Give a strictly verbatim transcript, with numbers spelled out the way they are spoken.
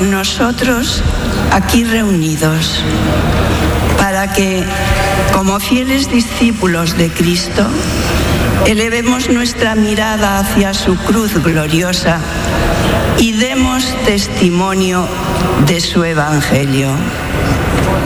nosotros aquí reunidos para que, como fieles discípulos de Cristo, elevemos nuestra mirada hacia su cruz gloriosa y demos testimonio de su Evangelio.